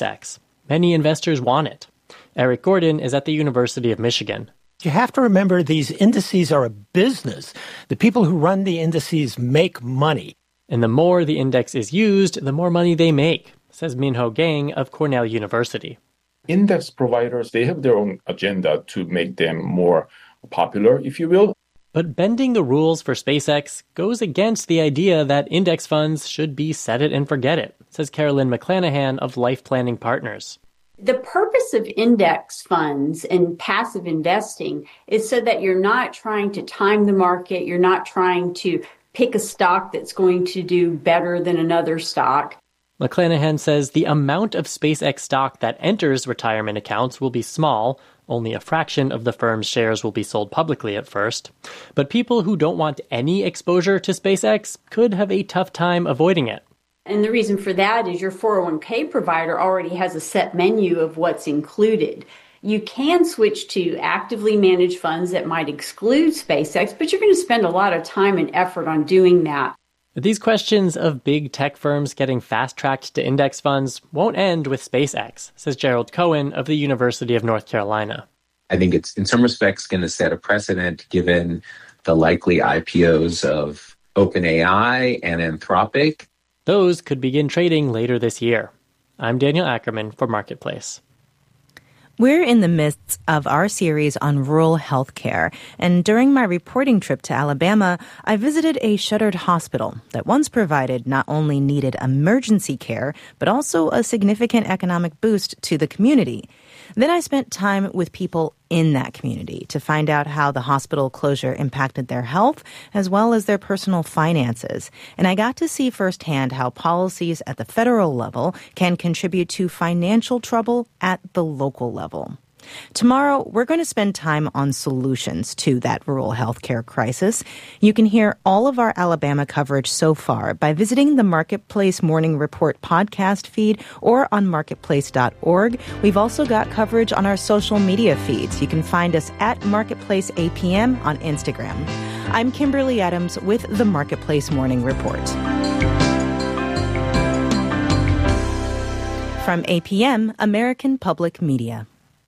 SpaceX. Many investors want it. Eric Gordon is at the University of Michigan. You have to remember these indices are a business. The people who run the indices make money. And the more the index is used, the more money they make, says Minho Gang of Cornell University. Index providers, they have their own agenda to make them more popular, if you will. But bending the rules for SpaceX goes against the idea that index funds should be set it and forget it, says Carolyn McClanahan of Life Planning Partners. The purpose of index funds and passive investing is so that you're not trying to time the market, you're not trying to pick a stock that's going to do better than another stock. McClanahan says the amount of SpaceX stock that enters retirement accounts will be small. Only a fraction of the firm's shares will be sold publicly at first. But people who don't want any exposure to SpaceX could have a tough time avoiding it. And the reason for that is your 401k provider already has a set menu of what's included. You can switch to actively managed funds that might exclude SpaceX, but you're going to spend a lot of time and effort on doing that. But these questions of big tech firms getting fast-tracked to index funds won't end with SpaceX, says Gerald Cohen of the University of North Carolina. I think it's, in some respects, going to set a precedent given the likely IPOs of OpenAI and Anthropic. Those could begin trading later this year. I'm Daniel Ackerman for Marketplace. We're in the midst of our series on rural health care, and during my reporting trip to Alabama, I visited a shuttered hospital that once provided not only needed emergency care, but also a significant economic boost to the community. Then I spent time with people in that community to find out how the hospital closure impacted their health as well as their personal finances. And I got to see firsthand how policies at the federal level can contribute to financial trouble at the local level. Tomorrow, we're going to spend time on solutions to that rural healthcare crisis. You can hear all of our Alabama coverage so far by visiting the Marketplace Morning Report podcast feed or on marketplace.org. We've also got coverage on our social media feeds. You can find us at Marketplace APM on Instagram. I'm Kimberly Adams with the Marketplace Morning Report. From APM, American Public Media.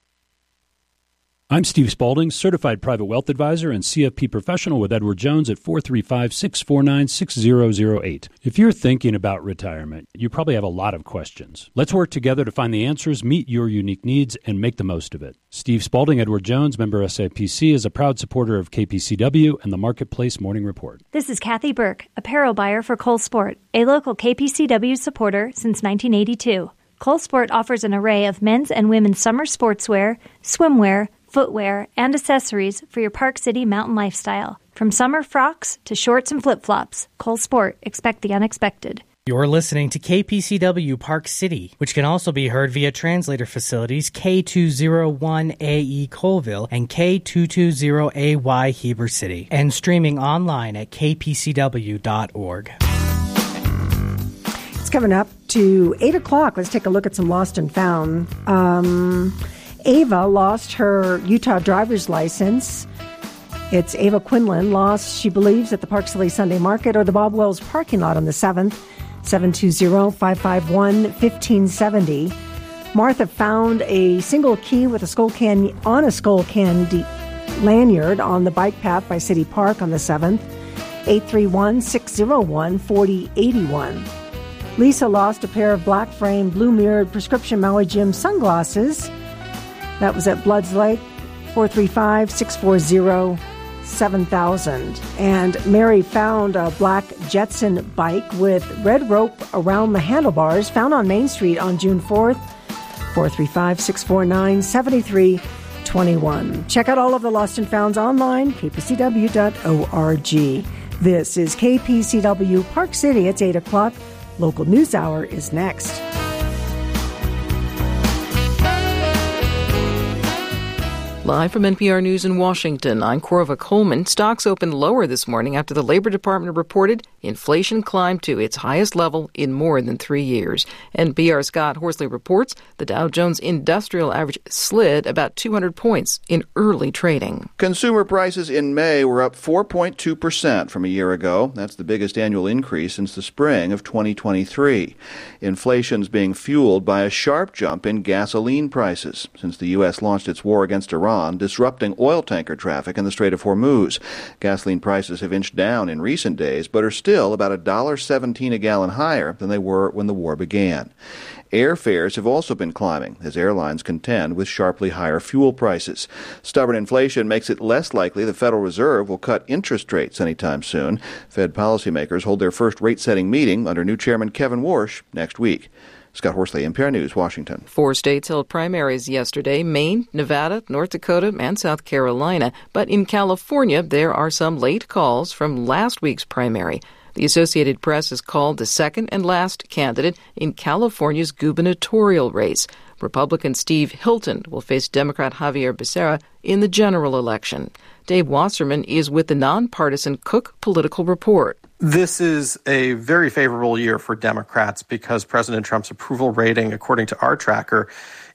I'm Steve Spaulding, certified private wealth advisor and CFP professional with Edward Jones at 435-649-6008. If you're thinking about retirement, you probably have a lot of questions. Let's work together to find the answers, meet your unique needs, and make the most of it. Steve Spaulding, Edward Jones, member SIPC, is a proud supporter of KPCW and the Marketplace Morning Report. This is Kathy Burke, apparel buyer for Cole Sport, a local KPCW supporter since 1982. Cole Sport offers an array of men's and women's summer sportswear, swimwear, footwear, and accessories for your Park City mountain lifestyle. From summer frocks to shorts and flip-flops, Cole Sport, expect the unexpected. You're listening to KPCW Park City, which can also be heard via translator facilities K201AE Colville and K220AY Heber City, and streaming online at kpcw.org. It's coming up to 8 o'clock. Let's take a look at some lost and found. Ava lost her Utah driver's license. It's Ava Quinlan, lost, she believes, at the Park City Sunday Market or the Bob Wells parking lot on the 7th, 720-551-1570. Martha found a single key with a skull candy lanyard on the bike path by City Park on the 7th, 831-601-4081. Lisa lost a pair of black-framed, blue-mirrored prescription Maui Jim sunglasses. That was at Bloods Lake, 435-640-7000. And Mary found a black Jetson bike with red rope around the handlebars, found on Main Street on June 4th, 435-649-7321. Check out all of the Lost and Founds online, kpcw.org. This is KPCW Park City. It's 8 o'clock. Local News Hour is next. Live from NPR News in Washington, I'm Corva Coleman. Stocks opened lower this morning after the Labor Department reported inflation climbed to its highest level in more than 3 years. NPR's Scott Horsley reports the Dow Jones Industrial Average slid about 200 points in early trading. Consumer prices in May were up 4.2% from a year ago. That's the biggest annual increase since the spring of 2023. Inflation's being fueled by a sharp jump in gasoline prices since the U.S. launched its war against Iran, disrupting oil tanker traffic in the Strait of Hormuz. Gasoline prices have inched down in recent days, but are still about $1.17 a gallon higher than they were when the war began. Airfares have also been climbing as airlines contend with sharply higher fuel prices. Stubborn inflation makes it less likely the Federal Reserve will cut interest rates anytime soon. Fed policymakers hold their first rate-setting meeting under new Chairman Kevin Warsh next week. Scott Horsley, NPR News, Washington. 4 states held primaries yesterday: Maine, Nevada, North Dakota, and South Carolina. But in California, there are some late calls from last week's primary. The Associated Press has called the second and last candidate in California's gubernatorial race. Republican Steve Hilton will face Democrat Javier Becerra in the general election. Dave Wasserman is with the nonpartisan Cook Political Report. This is a very favorable year for Democrats because President Trump's approval rating, according to our tracker,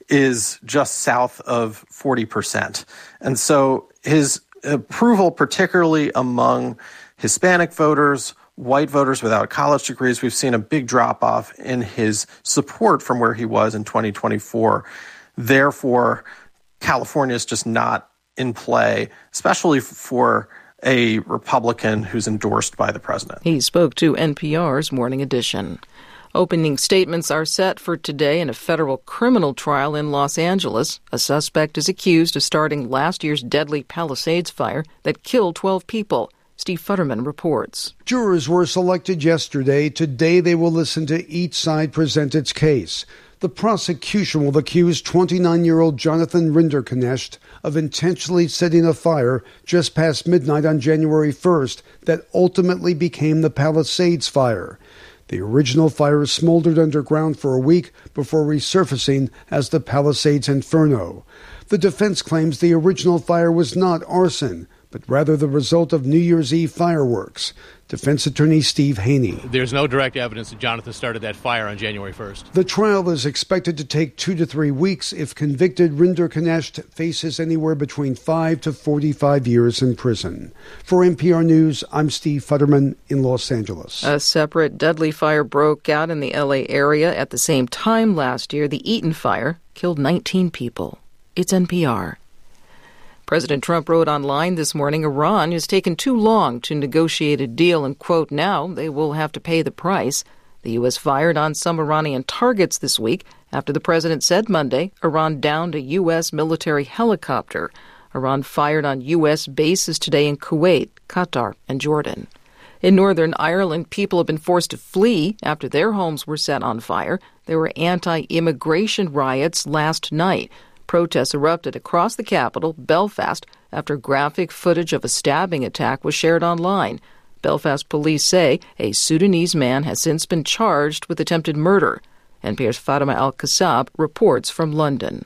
is just south of 40%. And so his approval, particularly among Hispanic voters, white voters without college degrees, we've seen a big drop-off in his support from where he was in 2024. Therefore, California is just not in play, especially for a Republican who's endorsed by the president. He spoke to NPR's Morning Edition. Opening statements are set for today in a federal criminal trial in Los Angeles. A suspect is accused of starting last year's deadly Palisades fire that killed 12 people. Steve Futterman reports. Jurors were selected yesterday. Today they will listen to each side present its case. The prosecution will accuse 29-year-old Jonathan Rinderknecht of intentionally setting a fire just past midnight on January 1st that ultimately became the Palisades fire. The original fire smoldered underground for a week before resurfacing as the Palisades Inferno. The defense claims the original fire was not arson, but rather the result of New Year's Eve fireworks. Defense attorney Steve Haney. There's no direct evidence that Jonathan started that fire on January 1st. The trial is expected to take 2 to 3 weeks. If convicted, Rinderknecht faces anywhere between 5 to 45 years in prison. For NPR News, I'm Steve Futterman in Los Angeles. A separate deadly fire broke out in the L.A. area at the same time last year. The Eaton fire killed 19 people. It's NPR. President Trump wrote online this morning, Iran has taken too long to negotiate a deal, and, quote, now they will have to pay the price. The U.S. fired on some Iranian targets this week after the president said Monday Iran downed a U.S. military helicopter. Iran fired on U.S. bases today in Kuwait, Qatar, and Jordan. In Northern Ireland, people have been forced to flee after their homes were set on fire. There were anti-immigration riots last night. Protests erupted across the capital, Belfast, after graphic footage of a stabbing attack was shared online. Belfast police say a Sudanese man has since been charged with attempted murder. NPR's Fatima Al-Kassab reports from London.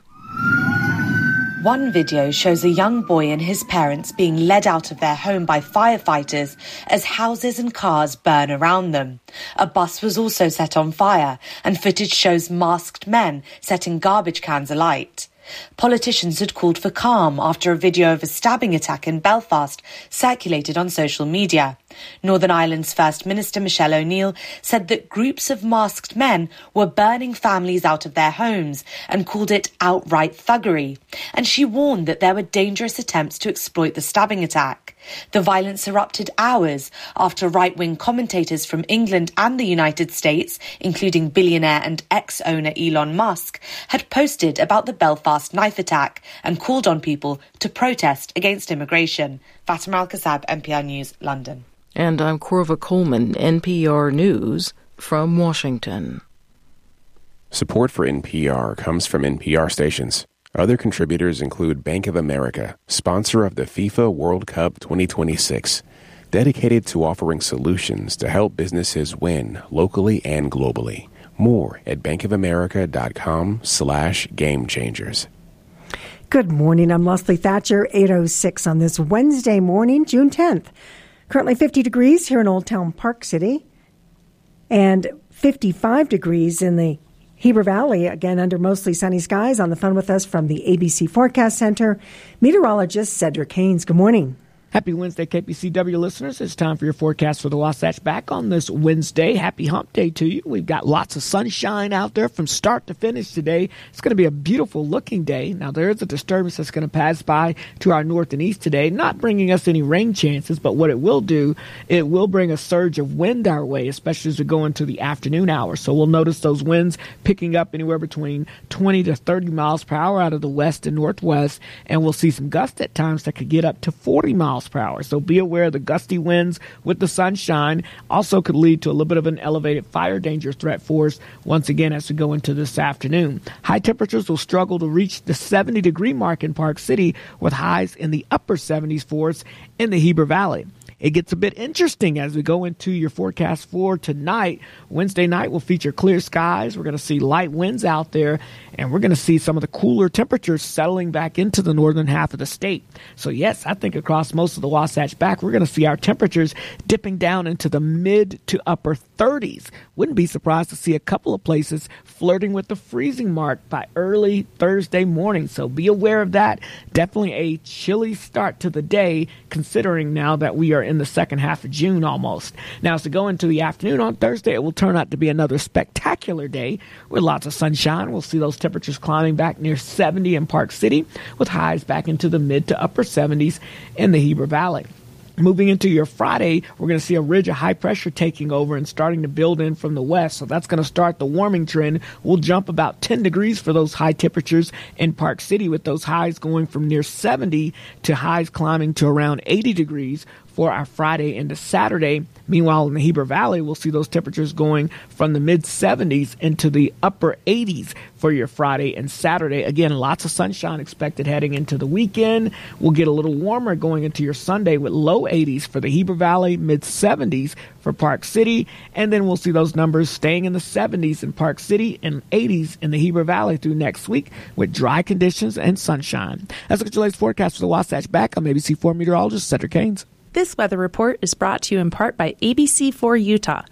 One video shows a young boy and his parents being led out of their home by firefighters as houses and cars burn around them. A bus was also set on fire, and footage shows masked men setting garbage cans alight. Politicians had called for calm after a video of a stabbing attack in Belfast circulated on social media. Northern Ireland's First Minister Michelle O'Neill said that groups of masked men were burning families out of their homes and called it outright thuggery. And she warned that there were dangerous attempts to exploit the stabbing attack. The violence erupted hours after right-wing commentators from England and the United States, including billionaire and ex-owner Elon Musk, had posted about the Belfast knife attack and called on people to protest against immigration. Fatima Al-Kassab, NPR News, London. And I'm Corva Coleman, NPR News from Washington. Support for NPR comes from NPR stations. Other contributors include Bank of America, sponsor of the FIFA World Cup 2026, dedicated to offering solutions to help businesses win locally and globally. More at bankofamerica.com/gamechangers. Good morning. I'm Leslie Thatcher, 8:06 on this Wednesday morning, June 10th. Currently 50 degrees here in Old Town Park City and 55 degrees in the Heber Valley, again under mostly sunny skies. On the phone with us from the ABC Forecast Center, meteorologist Cedric Haynes. Good morning. Happy Wednesday, KPCW listeners. It's time for your forecast for the Wasatch back on this Wednesday. Happy hump day to you. We've got lots of sunshine out there from start to finish today. It's going to be a beautiful looking day. Now, there is a disturbance that's going to pass by to our north and east today, not bringing us any rain chances, but what it will do, it will bring a surge of wind our way, especially as we go into the afternoon hours. So we'll notice those winds picking up anywhere between 20 to 30 miles per hour out of the west and northwest, and we'll see some gusts at times that could get up to 40 miles per hour. So be aware the gusty winds with the sunshine also could lead to a little bit of an elevated fire danger threat for us once again as we go into this afternoon. High temperatures will struggle to reach the 70-degree mark in Park City with highs in the upper 70s for us in the Heber Valley. It gets a bit interesting as we go into your forecast for tonight. Wednesday night will feature clear skies. We're going to see light winds out there, and we're going to see some of the cooler temperatures settling back into the northern half of the state. So, yes, I think across most of the Wasatch back, we're going to see our temperatures dipping down into the mid to upper 30s. Wouldn't be surprised to see a couple of places flirting with the freezing mark by early Thursday morning. So be aware of that. Definitely a chilly start to the day, considering now that we are in the second half of June almost. Now, as we go into the afternoon on Thursday, it will turn out to be another spectacular day with lots of sunshine. We'll see those temperatures climbing back near 70 in Park City with highs back into the mid to upper 70s in the Heber Valley. Moving into your Friday, we're going to see a ridge of high pressure taking over and starting to build in from the west. So that's going to start the warming trend. We'll jump about 10 degrees for those high temperatures in Park City, with those highs going from near 70 to highs climbing to around 80 degrees for our Friday into Saturday. Meanwhile, in the Heber Valley, we'll see those temperatures going from the mid-70s into the upper 80s for your Friday and Saturday. Again, lots of sunshine expected heading into the weekend. We'll get a little warmer going into your Sunday with low 80s for the Heber Valley, mid-70s for Park City, and then we'll see those numbers staying in the 70s in Park City and 80s in the Heber Valley through next week with dry conditions and sunshine. That's your latest forecast for the Wasatch back. I'm ABC4 meteorologist Cedric Haynes. This weather report is brought to you in part by ABC4 Utah,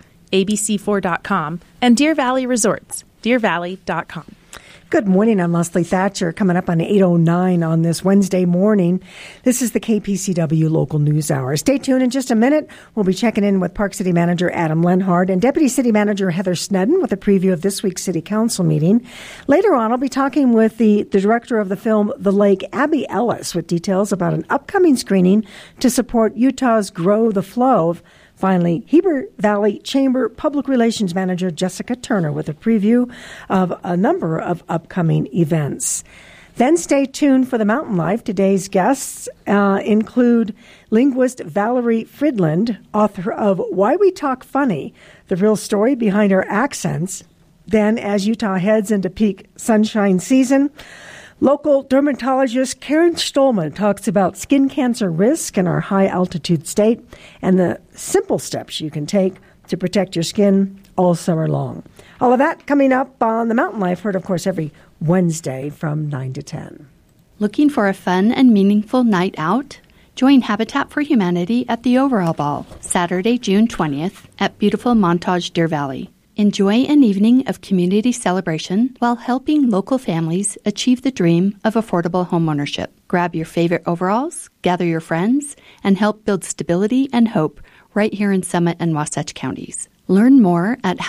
abc4.com, and Deer Valley Resorts, deervalley.com. Good morning. I'm Leslie Thatcher. Coming up on 8:09 on this Wednesday morning. This is the KPCW Local News Hour. Stay tuned. In just a minute, we'll be checking in with Park City Manager Adam Lenhard and Deputy City Manager Heather Snedden with a preview of this week's City Council meeting. Later on, I'll be talking with the director of the film The Lake, Abby Ellis, with details about an upcoming screening to support Utah's Grow the Flow. Finally, Heber Valley Chamber Public Relations Manager Jessica Turner with a preview of a number of upcoming events. Then stay tuned for the Mountain Life. Today's guests include linguist Valerie Fridland, author of Why We Talk Funny, the real story behind our accents. Then, as Utah heads into peak sunshine season, local dermatologist Karen Stolman talks about skin cancer risk in our high-altitude state and the simple steps you can take to protect your skin all summer long. All of that coming up on The Mountain Life, heard, of course, every Wednesday from 9 to 10. Looking for a fun and meaningful night out? Join Habitat for Humanity at the Overall Ball, Saturday, June 20th at beautiful Montage, Deer Valley. Enjoy an evening of community celebration while helping local families achieve the dream of affordable homeownership. Grab your favorite overalls, gather your friends, and help build stability and hope right here in Summit and Wasatch counties. Learn more at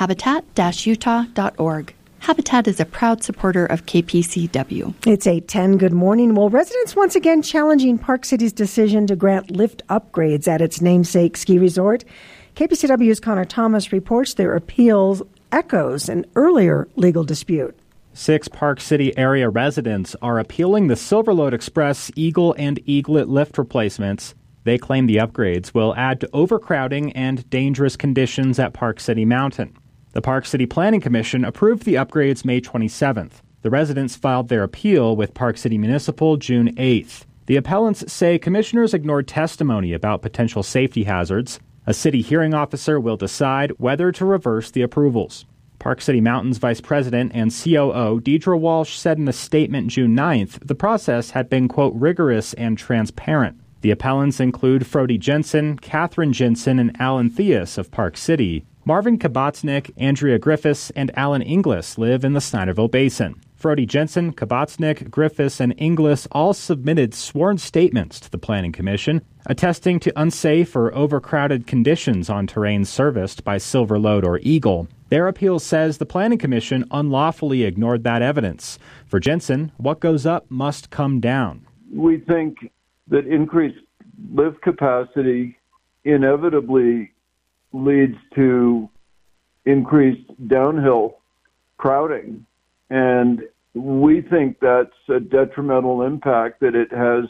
habitat-utah.org. Habitat is a proud supporter of KPCW. It's 8:10. Good morning. Well, residents once again challenging Park City's decision to grant lift upgrades at its namesake ski resort. KPCW's Connor Thomas reports their appeals echoes an earlier legal dispute. 6 Park City area residents are appealing the Silverlode Express Eagle and Eaglet lift replacements. They claim the upgrades will add to overcrowding and dangerous conditions at Park City Mountain. The Park City Planning Commission approved the upgrades May 27th. The residents filed their appeal with Park City Municipal June 8th. The appellants say commissioners ignored testimony about potential safety hazards. A city hearing officer will decide whether to reverse the approvals. Park City Mountain's Vice President and COO Deidre Walsh said in a statement June 9th the process had been, quote, rigorous and transparent. The appellants include Frody Jensen, Catherine Jensen, and Alan Theus of Park City. Marvin Kabatsnik, Andrea Griffiths, and Alan Inglis live in the Snyderville Basin. Frody Jensen, Kabatsnik, Griffiths, and Inglis all submitted sworn statements to the Planning Commission, attesting to unsafe or overcrowded conditions on terrain serviced by Silverlode or Eagle. Their appeal says the Planning Commission unlawfully ignored that evidence. For Jensen, what goes up must come down. We think that increased lift capacity inevitably leads to increased downhill crowding. And we think that's a detrimental impact, that it has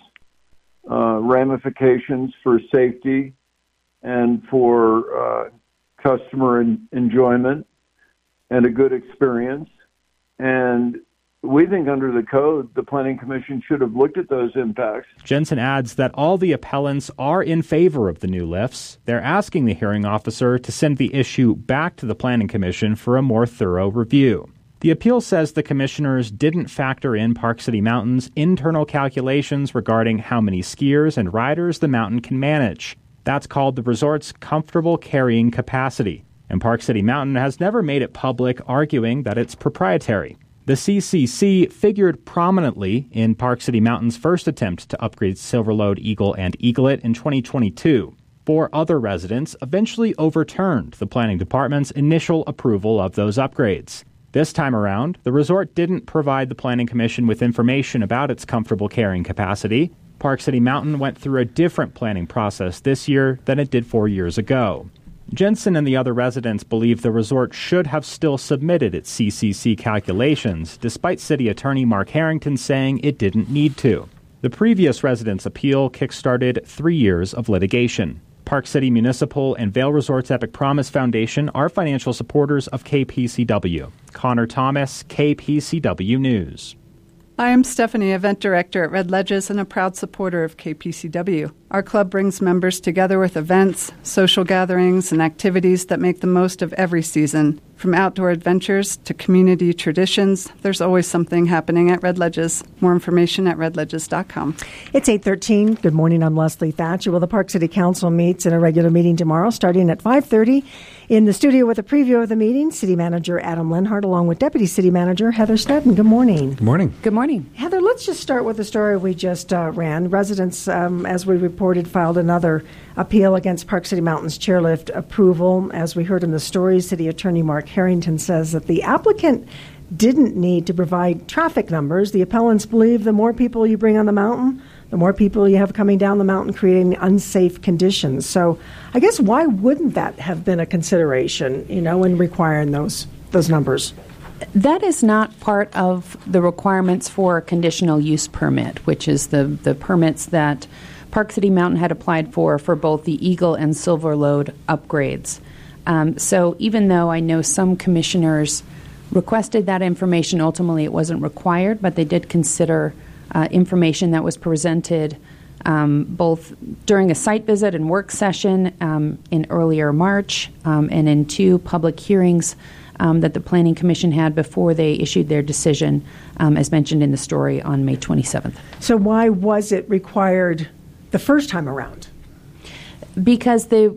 ramifications for safety and for customer enjoyment and a good experience. And we think under the code, the Planning Commission should have looked at those impacts. Jensen adds that all the appellants are in favor of the new lifts. They're asking the hearing officer to send the issue back to the Planning Commission for a more thorough review. The appeal says the commissioners didn't factor in Park City Mountain's internal calculations regarding how many skiers and riders the mountain can manage. That's called the resort's comfortable carrying capacity. And Park City Mountain has never made it public, arguing that it's proprietary. The CCC figured prominently in Park City Mountain's first attempt to upgrade Silverlode, Eagle, and Eaglet in 2022. 4 other residents eventually overturned the planning department's initial approval of those upgrades. This time around, the resort didn't provide the Planning Commission with information about its comfortable carrying capacity. Park City Mountain went through a different planning process this year than it did 4 years ago. Jensen and the other residents believe the resort should have still submitted its CCC calculations, despite City Attorney Mark Harrington saying it didn't need to. The previous residents' appeal kickstarted 3 years of litigation. Park City Municipal and Vail Resorts Epic Promise Foundation are financial supporters of KPCW. Connor Thomas, KPCW News. I am Stephanie, Event Director at Red Ledges and a proud supporter of KPCW. Our club brings members together with events, social gatherings, and activities that make the most of every season. From outdoor adventures to community traditions, there's always something happening at Red Ledges. More information at redledges.com. It's 8:13. Good morning. I'm Leslie Thatcher. Well, the Park City Council meets in a regular meeting tomorrow, starting at 5:30. In the studio with a preview of the meeting, City Manager Adam Lenhart, along with Deputy City Manager Heather Snedden. Good morning. Good morning. Good morning. Heather, let's just start with the story we just ran. Residents, as we reported, filed another appeal against Park City Mountain's chairlift approval. As we heard in the story, City Attorney Mark Harrington says that the applicant didn't need to provide traffic numbers. The appellants believe the more people you bring on the mountain, the more people you have coming down the mountain, creating unsafe conditions. So I guess why wouldn't that have been a consideration, in requiring those numbers? That is not part of the requirements for a conditional use permit, which is the permits that Park City Mountain had applied for both the Eagle and Silverlode upgrades. So even though I know some commissioners requested that information, ultimately it wasn't required, but they did consider information that was presented both during a site visit and work session in earlier March and in 2 public hearings that the Planning Commission had before they issued their decision, as mentioned in the story on May 27th. So why was it required the first time around? Because the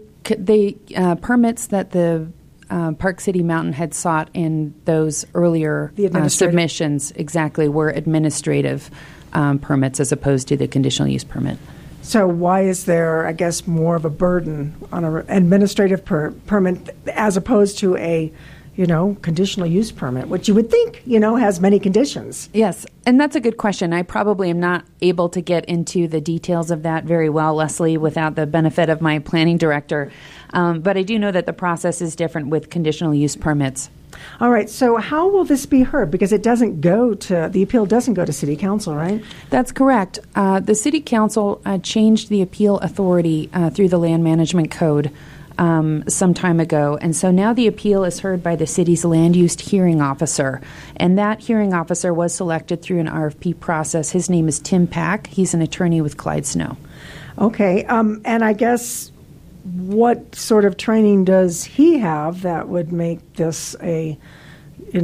permits that the Park City Mountain had sought in those earlier submissions exactly were administrative permits as opposed to the conditional use permit. So why is there, I guess, more of a burden on an administrative permit as opposed to a conditional use permit, which you would think, has many conditions? Yes, and that's a good question. I probably am not able to get into the details of that very well, Leslie, without the benefit of my planning director. But I do know that the process is different with conditional use permits. All right, so how will this be heard? Because the appeal doesn't go to City Council, right? That's correct. The City Council changed the appeal authority through the Land Management Code some time ago. And so now the appeal is heard by the city's land use hearing officer. And that hearing officer was selected through an RFP process. His name is Tim Pack. He's an attorney with Clyde Snow. Okay. And I guess what sort of training does he have that would make this really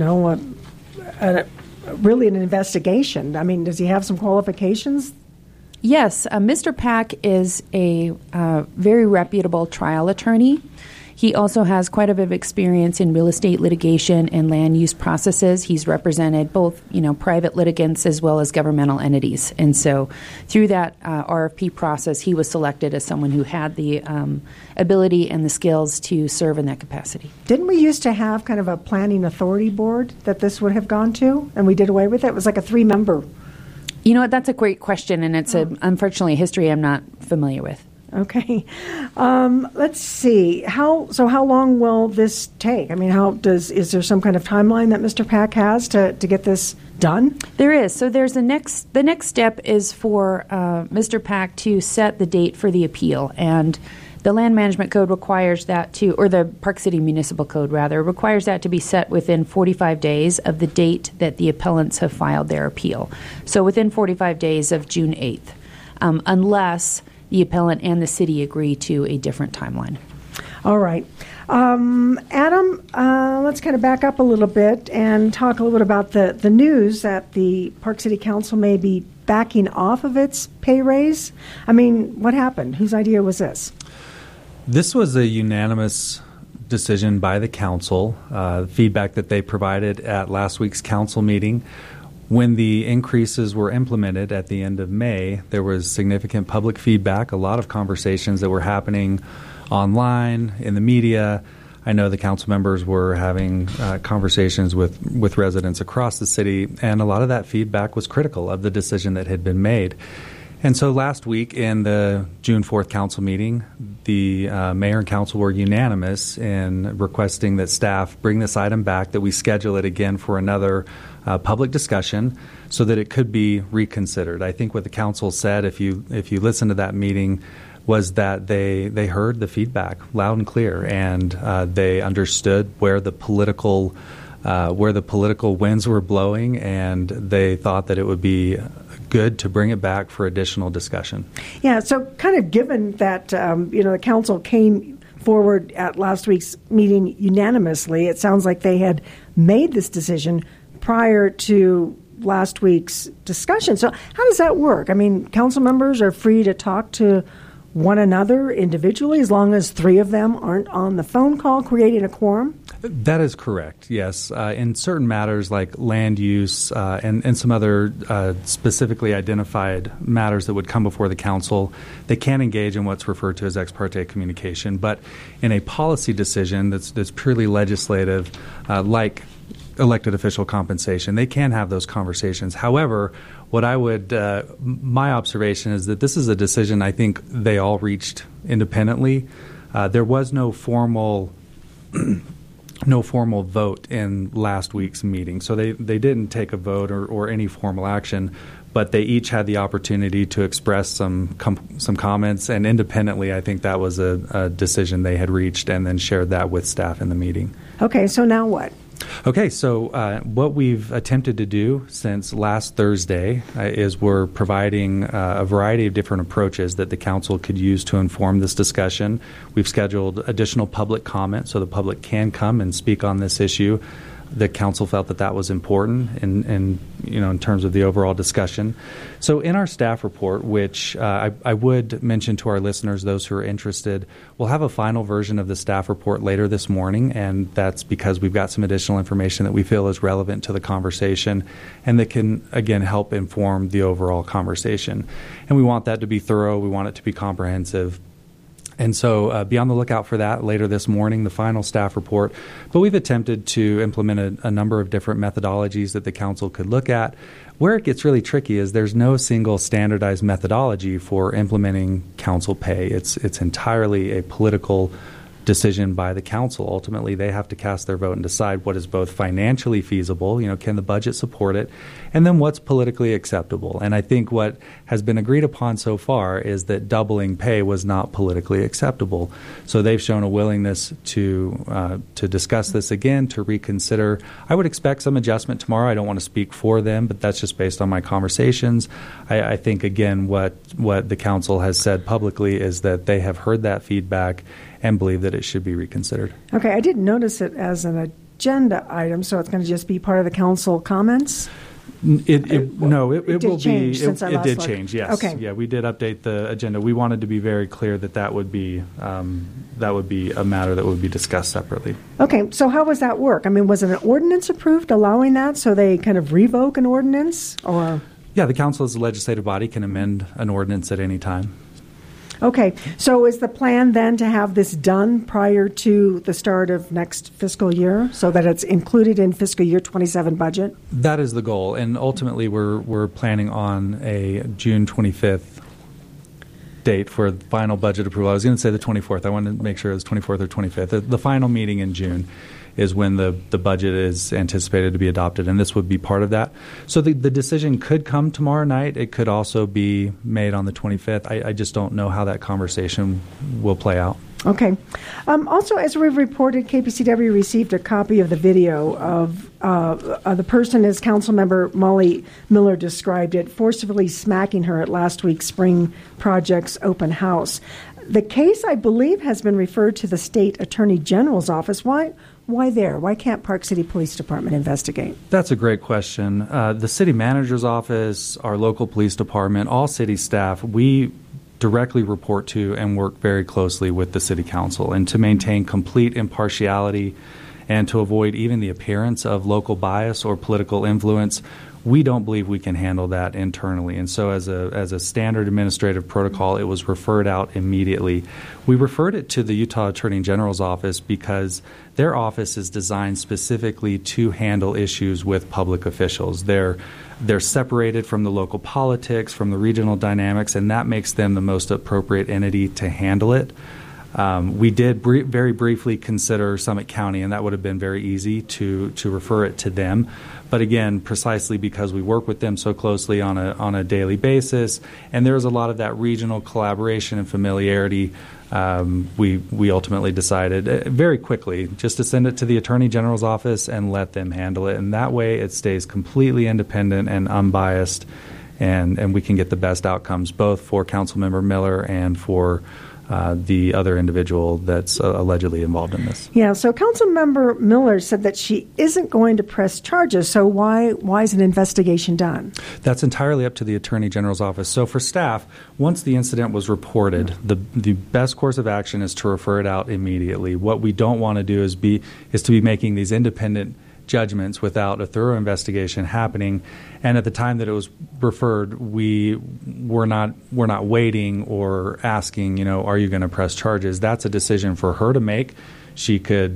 an investigation? I mean, does he have some qualifications? Yes, Mr. Pack is a very reputable trial attorney. He also has quite a bit of experience in real estate litigation and land use processes. He's represented both, private litigants as well as governmental entities. And so through that RFP process, he was selected as someone who had the ability and the skills to serve in that capacity. Didn't we used to have kind of a planning authority board that this would have gone to, and we did away with it? It was like a 3-member. You know what? That's a great question, and it's unfortunately a history I'm not familiar with. Okay. Let's see. How long will this take? I mean, is there some kind of timeline that Mr. Pack has to get this done? There is. So there's the next step is for Mr. Pack to set the date for the appeal, and the Land Management Code requires that or the Park City Municipal Code rather, requires that to be set within 45 days of the date that the appellants have filed their appeal. So within 45 days of June 8th, unless the appellant and the city agree to a different timeline. All right. Adam, let's kind of back up a little bit and talk a little bit about the news that the Park City Council may be backing off of its pay raise. I mean, what happened? Whose idea was this? This was a unanimous decision by the council, feedback that they provided at last week's council meeting. When the increases were implemented at the end of May, there was significant public feedback, a lot of conversations that were happening online, in the media. I know the council members were having conversations with residents across the city, and a lot of that feedback was critical of the decision that had been made. And so last week in the June 4th council meeting, the mayor and council were unanimous in requesting that staff bring this item back, that we schedule it again for another public discussion so that it could be reconsidered. I think what the council said, if you listen to that meeting, was that they heard the feedback loud and clear, and they understood where the political winds were blowing, and they thought that it would be good to bring it back for additional discussion. Yeah, so kind of given that the council came forward at last week's meeting unanimously, it sounds like they had made this decision prior to last week's discussion. So how does that work? I mean, council members are free to talk to one another individually as long as 3 of them aren't on the phone call creating a quorum? That is correct, yes. In certain matters like land use and some other specifically identified matters that would come before the council, they can engage in what's referred to as ex parte communication. But in a policy decision that's purely legislative, like elected official compensation, they can have those conversations. However, my observation is that this is a decision I think they all reached independently. There was no formal vote in last week's meeting, so they didn't take a vote or any formal action, but they each had the opportunity to express some comments, and independently I think that was a decision they had reached and then shared that with staff in the meeting. Okay, so now what? Okay, so what we've attempted to do since last Thursday is we're providing a variety of different approaches that the council could use to inform this discussion. We've scheduled additional public comment so the public can come and speak on this issue. The council felt that was important in terms of the overall discussion. So in our staff report, which I would mention to our listeners, those who are interested, we'll have a final version of the staff report later this morning, and that's because we've got some additional information that we feel is relevant to the conversation and that can, again, help inform the overall conversation. And we want that to be thorough. We want it to be comprehensive. And so be on the lookout for that later this morning, the final staff report. But we've attempted to implement a number of different methodologies that the council could look at. Where it gets really tricky is there's no single standardized methodology for implementing council pay. It's entirely a political decision by the council. Ultimately, they have to cast their vote and decide what is both financially feasible, can the budget support it, and then what's politically acceptable. And I think what has been agreed upon so far is that doubling pay was not politically acceptable. So they've shown a willingness to discuss this again, to reconsider. I would expect some adjustment tomorrow. I don't want to speak for them, but that's just based on my conversations. I think, again, what the council has said publicly is that they have heard that feedback and believe that it should be reconsidered. Okay, I didn't notice it as an agenda item, so it's going to just be part of the council comments? It will be. Since It did change. Yes. Okay. Yeah, we did update the agenda. We wanted to be very clear that would be a matter that would be discussed separately. Okay. So how does that work? I mean, was an ordinance approved allowing that? So they kind of revoke an ordinance, or? Yeah, the council as a legislative body can amend an ordinance at any time. Okay. So is the plan then to have this done prior to the start of next fiscal year so that it's included in fiscal year 27 budget? That is the goal. And ultimately, we're planning on a June 25th date for final budget approval. I was going to say the 24th. I wanted to make sure it was 24th or 25th. The final meeting in June is when the budget is anticipated to be adopted, and this would be part of that. So the decision could come tomorrow night. It could also be made on the 25th. I just don't know how that conversation will play out. Okay. Also, as we've reported, KPCW received a copy of the video of the person, as Councilmember Molly Miller described it, forcibly smacking her at last week's Spring Projects open house. The case, I believe, has been referred to the State Attorney General's office. Why there? Why can't Park City Police Department investigate? That's a great question. The city manager's office, our local police department, all city staff, we directly report to and work very closely with the city council. And to maintain complete impartiality and to avoid even the appearance of local bias or political influence, we don't believe we can handle that internally. And so as a standard administrative protocol, it was referred out immediately. We referred it to the Utah Attorney General's office because their office is designed specifically to handle issues with public officials. They're separated from the local politics, from the regional dynamics, and that makes them the most appropriate entity to handle it. We did very briefly consider Summit County, and that would have been very easy to refer it to them. But again, precisely because we work with them so closely on a daily basis, and there is a lot of that regional collaboration and familiarity, we ultimately decided very quickly just to send it to the Attorney General's office and let them handle it. And that way it stays completely independent and unbiased, and we can get the best outcomes both for Councilmember Miller and for the other individual that's allegedly involved in this. Yeah, so Councilmember Miller said that she isn't going to press charges, so why is an investigation done? That's entirely up to the Attorney General's office. So for staff, once the incident was reported, the best course of action is to refer it out immediately. What we don't want to do is to be making these independent judgments without a thorough investigation happening. And at the time that it was referred, we're not waiting or asking, are you going to press charges? That's a decision for her to make. She could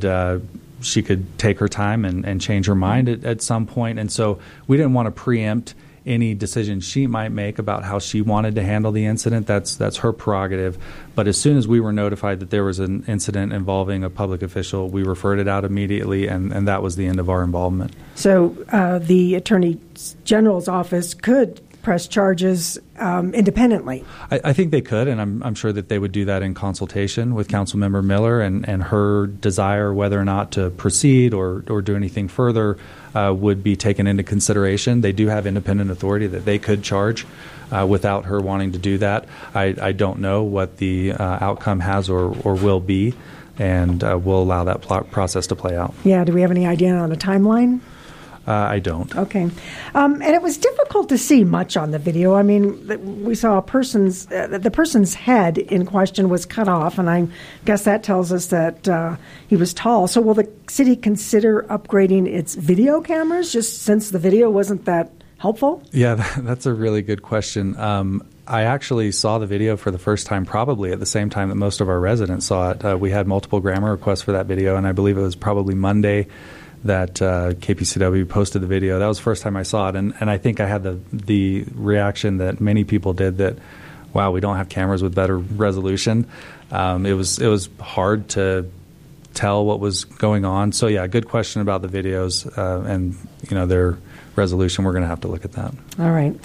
take her time and change her mind at some point. And so we didn't want to preempt any decision she might make about how she wanted to handle the incident. That's her prerogative. But as soon as we were notified that there was an incident involving a public official, we referred it out immediately, and that was the end of our involvement. So the Attorney General's office could press charges independently. I think they could, and I'm sure that they would do that in consultation with Councilmember Miller and her desire whether or not to proceed or do anything further would be taken into consideration. They do have independent authority that they could charge without her wanting to do that. I don't know what the outcome has or will be, and we'll allow that process to play out. Yeah, do we have any idea on a timeline? I don't. Okay. And it was difficult to see much on the video. I mean, we saw the person's head in question was cut off, and I guess that tells us that he was tall. So will the city consider upgrading its video cameras just since the video wasn't that helpful? Yeah, that's a really good question. I actually saw the video for the first time probably at the same time that most of our residents saw it. We had multiple grammar requests for that video, and I believe it was probably Monday that KPCW posted the video. That was the first time I saw it, and I think I had the reaction that many people did that, wow, we don't have cameras with better resolution. It was hard to tell what was going on. So yeah, good question about the videos and their resolution. We're going to have to look at that. All right.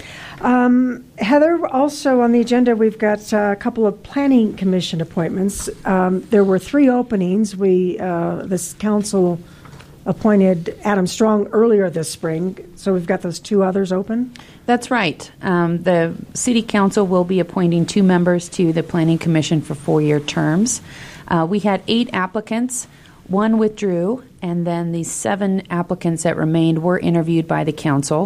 Heather, also on the agenda, we've got a couple of planning commission appointments. There were 3 openings. This council appointed Adam Strong earlier this spring, so we've got those 2 others open? That's right. The City Council will be appointing 2 members to the Planning Commission for 4-year terms. We had 8 applicants. 1 withdrew, and then the 7 applicants that remained were interviewed by the council.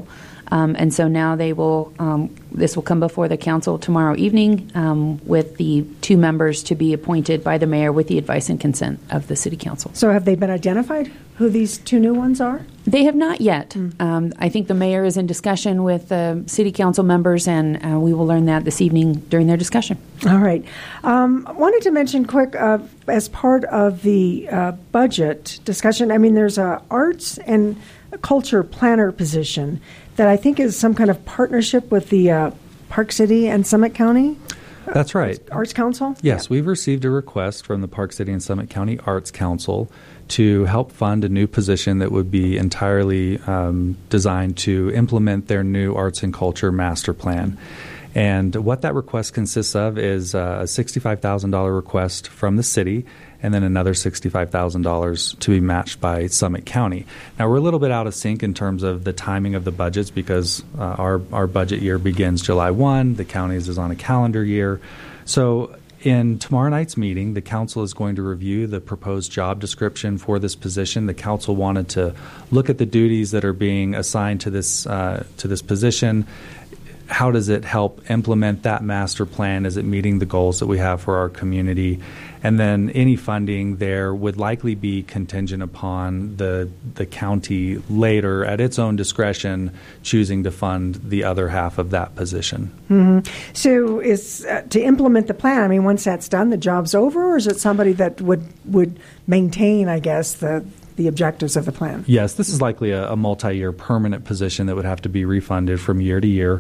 And so now they will. This will come before the council tomorrow evening with the 2 members to be appointed by the mayor with the advice and consent of the city council. So have they been identified who these 2 new ones are? They have not yet. I think the mayor is in discussion with city council members, and we will learn that this evening during their discussion. All right. I wanted to mention quick, as part of the budget discussion, I mean, there's a arts and culture planner position that I think is some kind of partnership with the Park City and Summit County. That's right. Arts Council? Yes, we've received a request from the Park City and Summit County Arts Council to help fund a new position that would be entirely designed to implement their new arts and culture master plan. And what that request consists of is a $65,000 request from the city and then another $65,000 to be matched by Summit County. Now, we're a little bit out of sync in terms of the timing of the budgets because our budget year begins July 1. The county's is on a calendar year. So in tomorrow night's meeting, the council is going to review the proposed job description for this position. The council wanted to look at the duties that are being assigned to this position. How does it help implement that master plan? Is it meeting the goals that we have for our community? And then any funding there would likely be contingent upon the county later, at its own discretion, choosing to fund the other half of that position. Mm-hmm. So is to implement the plan, I mean, once that's done, the job's over, or is it somebody that would maintain, I guess, the objectives of the plan? Yes, this is likely a multi-year permanent position that would have to be refunded from year to year.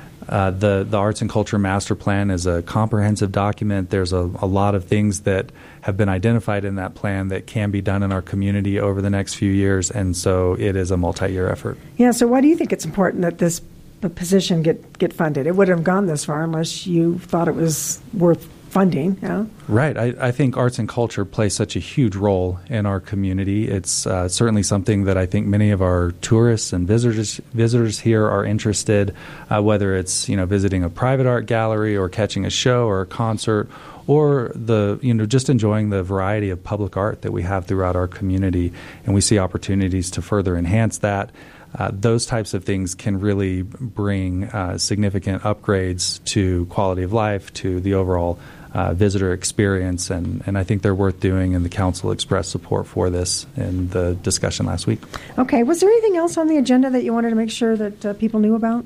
The Arts and Culture Master Plan is a comprehensive document. There's a lot of things that have been identified in that plan that can be done in our community over the next few years, and so it is a multi-year effort. Yeah, so why do you think it's important that this position get funded? It wouldn't have gone this far unless you thought it was worth funding. Yeah? Right. I think arts and culture play such a huge role in our community. It's certainly something that I think many of our tourists and visitors here are interested, whether it's visiting a private art gallery or catching a show or a concert, or just enjoying the variety of public art that we have throughout our community. And we see opportunities to further enhance that. Those types of things can really bring significant upgrades to quality of life, to the overall visitor experience, and I think they're worth doing, and the council expressed support for this in the discussion last week. Okay. Was there anything else on the agenda that you wanted to make sure that people knew about?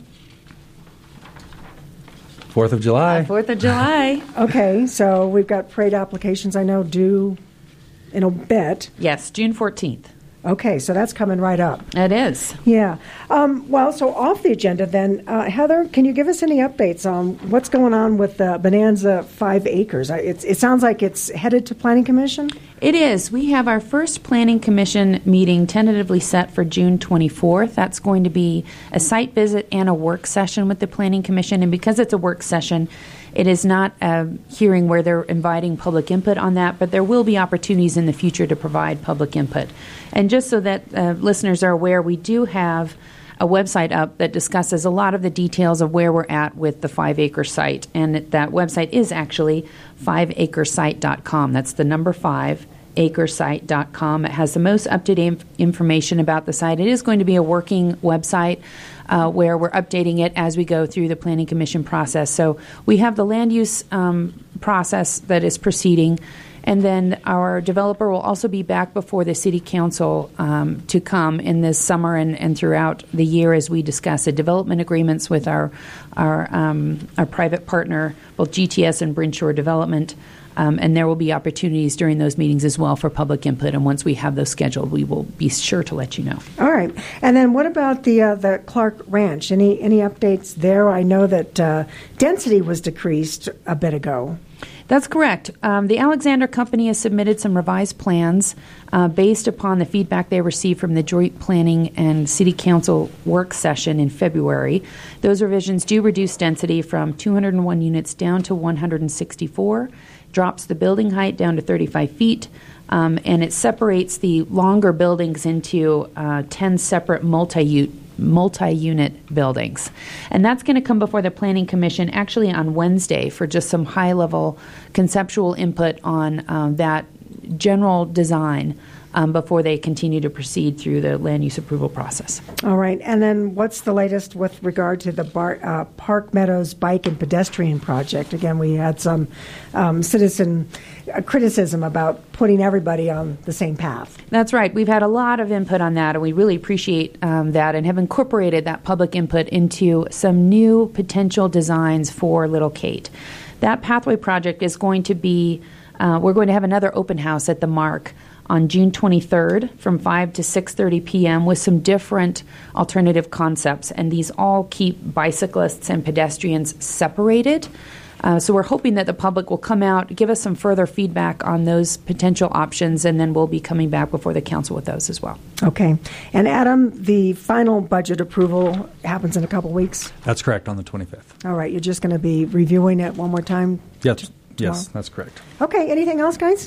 4th of July. 4th of July. Okay, so we've got parade applications, I know, due in a bit. Yes, June 14th. Okay, so that's coming right up. It is. Yeah. Well, so off the agenda then, Heather, can you give us any updates on what's going on with the Bonanza 5 acres? It sounds like it's headed to Planning Commission? It is. We have our first Planning Commission meeting tentatively set for June 24th. That's going to be a site visit and a work session with the Planning Commission. And because it's a work session, it is not a hearing where they're inviting public input on that, but there will be opportunities in the future to provide public input. And just so that listeners are aware, we do have a website up that discusses a lot of the details of where we're at with the 5-acre site. And that website is actually 5acresite.com. That's the number 5acresite.com. It has the most up-to-date information about the site. It is going to be a working website where we're updating it as we go through the Planning Commission process. So we have the land use process that is proceeding, and then our developer will also be back before the City Council to come in this summer and throughout the year as we discuss the development agreements with our private partner, both GTS and Brinshore Development. And there will be opportunities during those meetings as well for public input. And once we have those scheduled, we will be sure to let you know. All right. And then what about the Clark Ranch? Any updates there? I know that density was decreased a bit ago. That's correct. The Alexander Company has submitted some revised plans based upon the feedback they received from the Joint Planning and City Council work session in February. Those revisions do reduce density from 201 units down to 164, drops the building height down to 35 feet, and it separates the longer buildings into 10 separate multi-unit buildings. And that's going to come before the Planning Commission actually on Wednesday for just some high-level conceptual input on that general design before they continue to proceed through the land use approval process. All right. And then what's the latest with regard to the Park Meadows Bike and Pedestrian Project? Again, we had some citizen criticism about putting everybody on the same path. That's right. We've had a lot of input on that, and we really appreciate that and have incorporated that public input into some new potential designs for Little Kate. That pathway project is going to be, we're going to have another open house at the Mark on June 23rd from 5 to 6:30 p.m. with some different alternative concepts, and these all keep bicyclists and pedestrians separated. So we're hoping that the public will come out, give us some further feedback on those potential options, and then we'll be coming back before the council with those as well. Okay. And Adam, the final budget approval happens in a couple weeks? That's correct, on the 25th. All right. You're just going to be reviewing it one more time? Yes, that's correct. Okay. Anything else, guys?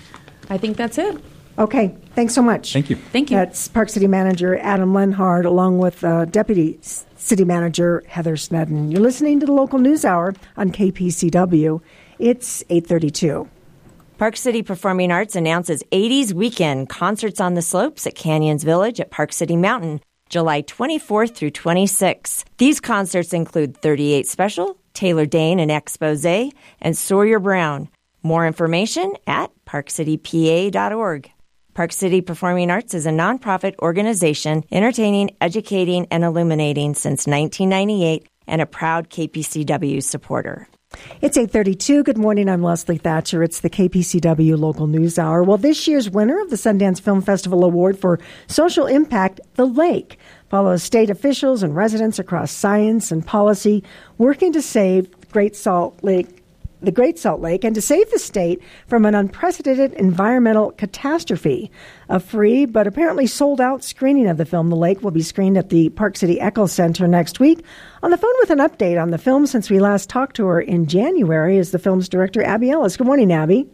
I think that's it. Okay. Thanks so much. Thank you. Thank you. That's Park City Manager Adam Lenhard along with Deputy City Manager Heather Snedden. You're listening to the Local News Hour on KPCW. It's 8:32. Park City Performing Arts announces 80s Weekend, concerts on the slopes at Canyons Village at Park City Mountain, July 24th through 26th. These concerts include 38 Special, Taylor Dane and Exposé, and Sawyer Brown. More information at parkcitypa.org. Park City Performing Arts is a nonprofit organization entertaining, educating, and illuminating since 1998 and a proud KPCW supporter. It's 8:32. Good morning. I'm Leslie Thatcher. It's the KPCW Local News Hour. Well, this year's winner of the Sundance Film Festival Award for Social Impact, The Lake, follows state officials and residents across science and policy working to save the Great Salt Lake, and to save the state from an unprecedented environmental catastrophe. A free but apparently sold-out screening of the film The Lake will be screened at the Park City Echo Center next week. On the phone with an update on the film since we last talked to her in January is the film's director, Abby Ellis. Good morning, Abby.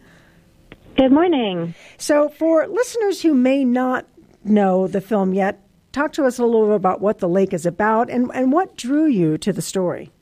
Good morning. So for listeners who may not know the film yet, talk to us a little bit about what The Lake is about and what drew you to the story.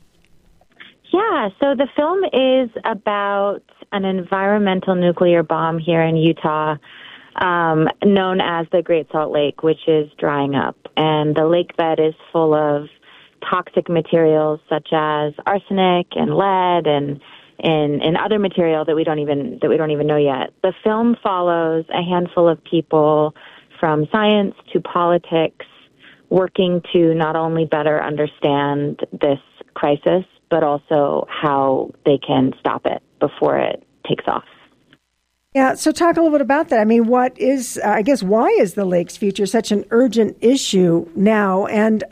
Yeah, so the film is about an environmental nuclear bomb here in Utah known as the Great Salt Lake, which is drying up. And the lake bed is full of toxic materials such as arsenic and lead and other material that we don't even know yet. The film follows a handful of people from science to politics working to not only better understand this crisis, but also how they can stop it before it takes off. Yeah, so talk a little bit about that. I mean, why is the lake's future such an urgent issue now? And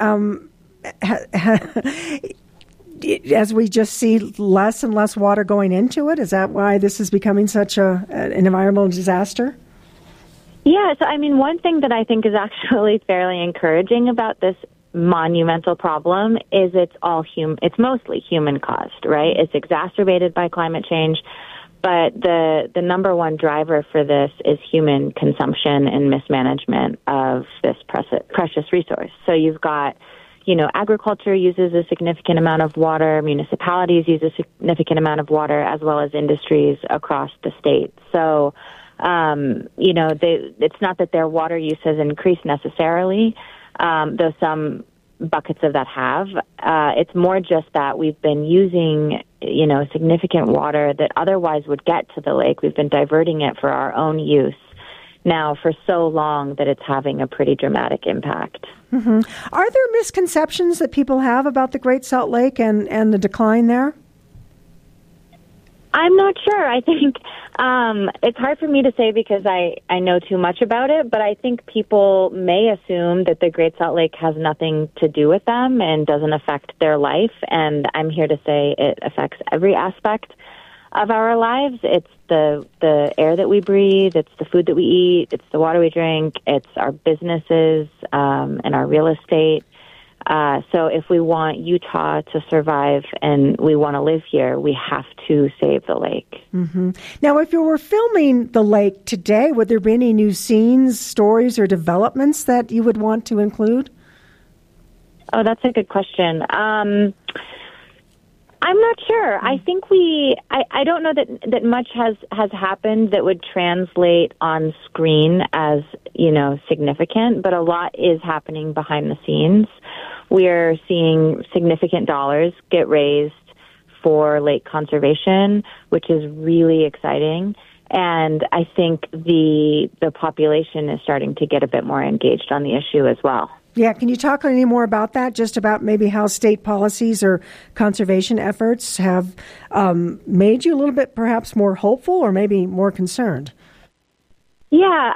as we just see less and less water going into it, is that why this is becoming such an environmental disaster? Yeah, so I mean, one thing that I think is actually fairly encouraging about this monumental problem is it's mostly human caused, right? It's exacerbated by climate change, but the number one driver for this is human consumption and mismanagement of this precious resource. So you've got, agriculture uses a significant amount of water, municipalities use a significant amount of water, as well as industries across the state. So, it's not that their water use has increased necessarily, though some buckets of that have. It's more just that we've been using, significant water that otherwise would get to the lake. We've been diverting it for our own use now for so long that it's having a pretty dramatic impact. Mm-hmm. Are there misconceptions that people have about the Great Salt Lake and the decline there? I'm not sure. I think it's hard for me to say because I know too much about it, but I think people may assume that the Great Salt Lake has nothing to do with them and doesn't affect their life. And I'm here to say it affects every aspect of our lives. It's the air that we breathe, it's the food that we eat, it's the water we drink, it's our businesses and our real estate. So if we want Utah to survive and we want to live here, we have to save the lake. Mm-hmm. Now, if you were filming the lake today, would there be any new scenes, stories, or developments that you would want to include? Oh, that's a good question. I'm not sure. I think I don't know that much has happened that would translate on screen as, significant, but a lot is happening behind the scenes. We're seeing significant dollars get raised for lake conservation, which is really exciting. And I think the population is starting to get a bit more engaged on the issue as well. Yeah, can you talk any more about that, just about maybe how state policies or conservation efforts have made you a little bit perhaps more hopeful or maybe more concerned? Yeah,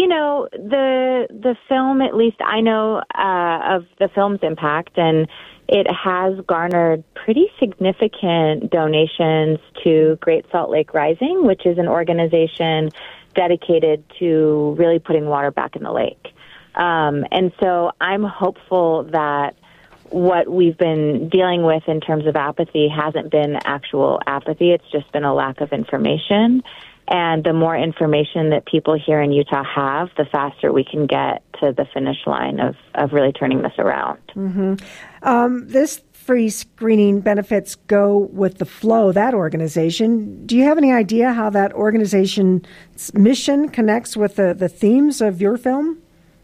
the film, at least I know of the film's impact, and it has garnered pretty significant donations to Great Salt Lake Rising, which is an organization dedicated to really putting water back in the lake. And so I'm hopeful that what we've been dealing with in terms of apathy hasn't been actual apathy. It's just been a lack of information. And the more information that people here in Utah have, the faster we can get to the finish line of really turning this around. Mm-hmm. This free screening benefits go with the Flow, that organization. Do you have any idea how that organization's mission connects with the themes of your film?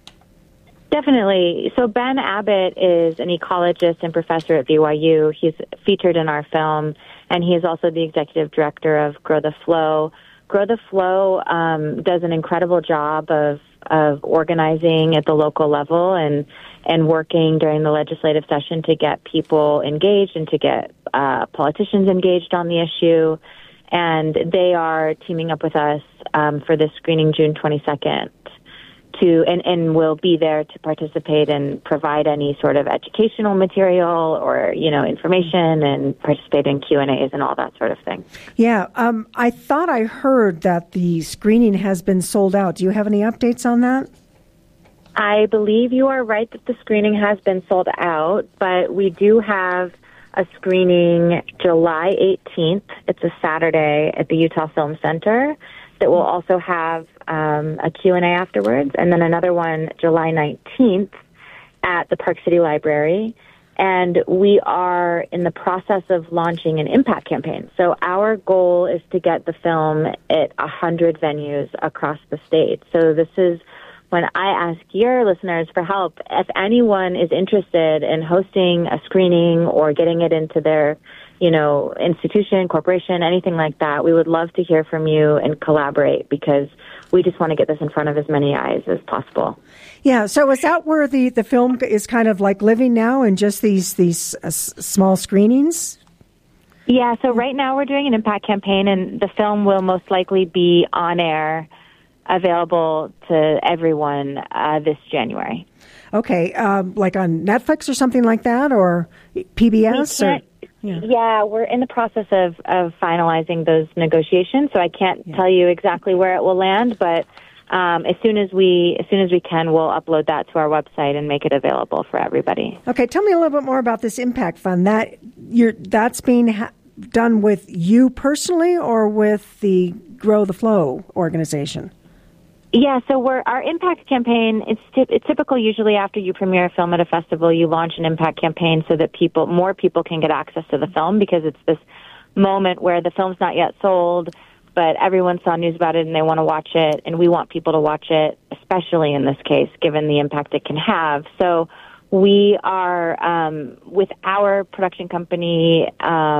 Definitely. So Ben Abbott is an ecologist and professor at BYU. He's featured in our film, and he is also the executive director of Grow the Flow. Grow the Flow does an incredible job of organizing at the local level and working during the legislative session to get people engaged and to get politicians engaged on the issue. And they are teaming up with us for this screening June 22nd. And will be there to participate and provide any sort of educational material or, information and participate in Q&As and all that sort of thing. Yeah, I thought I heard that the screening has been sold out. Do you have any updates on that? I believe you are right that the screening has been sold out, but we do have a screening July 18th. It's a Saturday at the Utah Film Center that will also have a Q&A afterwards, and then another one July 19th at the Park City Library. And we are in the process of launching an impact campaign. So our goal is to get the film at 100 venues across the state. So this is when I ask your listeners for help. If anyone is interested in hosting a screening or getting it into their institution, corporation, anything like that, we would love to hear from you and collaborate because we just want to get this in front of as many eyes as possible. Yeah, so is that where the film is kind of like living now in just these small screenings? Yeah, so right now we're doing an impact campaign, and the film will most likely be on air, available to everyone this January. Okay, like on Netflix or something like that, or PBS? Yeah, we're in the process of finalizing those negotiations, so I can't tell you exactly where it will land, but as soon as we can, we'll upload that to our website and make it available for everybody. Okay, tell me a little bit more about this impact fund. That's being done with you personally or with the Grow the Flow organization? Yeah, so our impact campaign, it's typical usually after you premiere a film at a festival, you launch an impact campaign so that more people can get access to the film, because it's this moment where the film's not yet sold, but everyone saw news about it and they want to watch it, and we want people to watch it, especially in this case, given the impact it can have. So we are, with our production company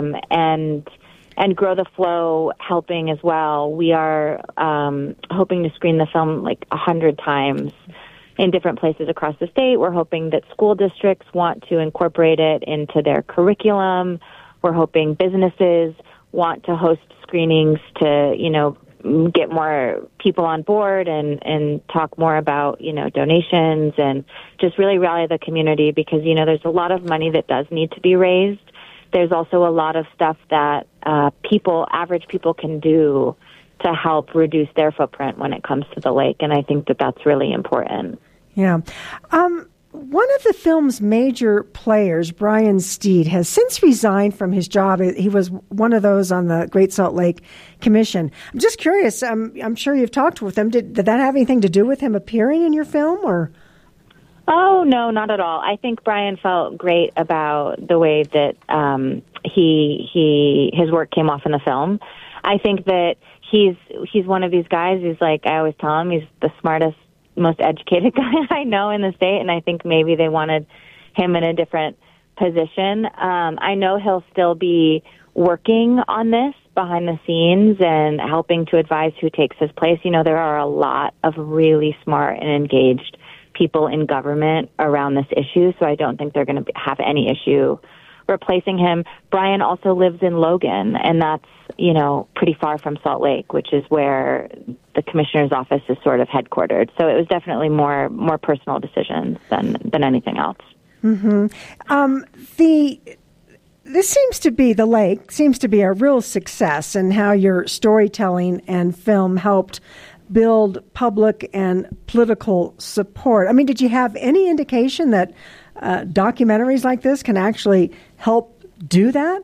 and Grow the Flow helping as well, we are hoping to screen the film like 100 times in different places across the state. We're hoping that school districts want to incorporate it into their curriculum. We're hoping businesses want to host screenings to, get more people on board and talk more about, donations and just really rally the community, because, there's a lot of money that does need to be raised. There's also a lot of stuff that average people can do to help reduce their footprint when it comes to the lake, and I think that that's really important. Yeah. One of the film's major players, Brian Steed, has since resigned from his job. He was one of those on the Great Salt Lake Commission. I'm just curious. I'm sure you've talked with him. Did that have anything to do with him appearing in your film, or? Oh, no, not at all. I think Brian felt great about the way that his work came off in the film. I think that he's one of these guys who's like, I always tell him, he's the smartest, most educated guy I know in the state, and I think maybe they wanted him in a different position. I know he'll still be working on this behind the scenes and helping to advise who takes his place. You know, there are a lot of really smart and engaged people in government around this issue, so I don't think they're going to have any issue replacing him. Brian also lives in Logan, and that's, you know, pretty far from Salt Lake, which is where the commissioner's office is sort of headquartered. So it was definitely more personal decisions than anything else. Mm-hmm. This seems to be, the lake seems to be a real success in how your storytelling and film helped build public and political support. I mean, did you have any indication that documentaries like this can actually help do that?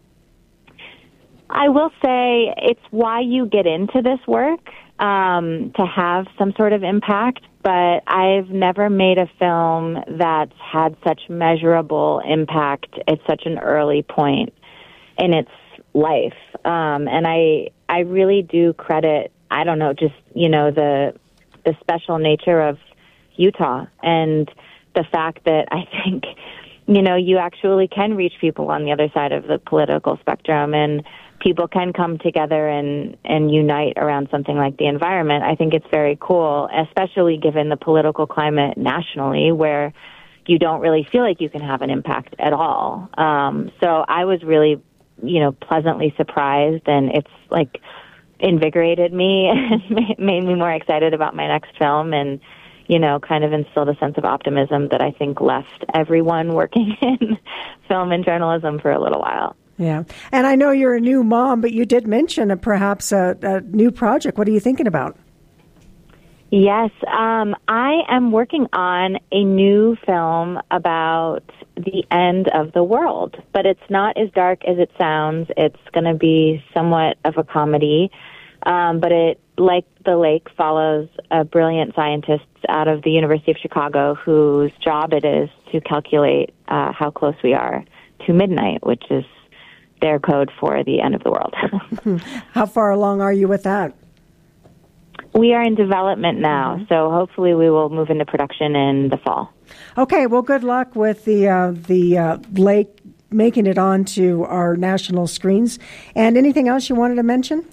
I will say it's why you get into this work, to have some sort of impact, but I've never made a film that's had such measurable impact at such an early point in its life. And I really do credit, I don't know, just, you know, the special nature of Utah and the fact that I think, you know, you actually can reach people on the other side of the political spectrum, and people can come together and unite around something like the environment. I think it's very cool, especially given the political climate nationally where you don't really feel like you can have an impact at all. So I was really, you know, pleasantly surprised, and it's like invigorated me and made me more excited about my next film, and, you know, kind of instilled a sense of optimism that I think left everyone working in film and journalism for a little while. Yeah. And I know you're a new mom, but you did mention perhaps a new project. What are you thinking about? Yes. I am working on a new film about the end of the world, but it's not as dark as it sounds. It's going to be somewhat of a comedy, but it, like The Lake, follows brilliant scientists out of the University of Chicago whose job it is to calculate how close we are to midnight, which is their code for the end of the world. How far along are you with that? We are in development now, so hopefully we will move into production in the fall. Okay, well, good luck with the lake making it onto our national screens. And anything else you wanted to mention?